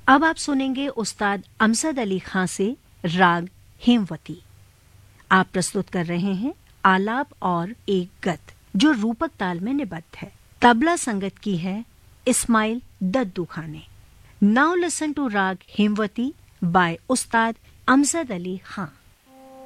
अब आप सुनेंगे उस्ताद अमजद अली खां से राग हेमवती। आप प्रस्तुत कर रहे हैं आलाप और एक गत जो रूपक ताल में निबद्ध है। तबला संगत की है इस्माइल दद्दू खां ने। नाउ लिसन टू राग हेमवती बाय उस्ताद अमजद अली खां।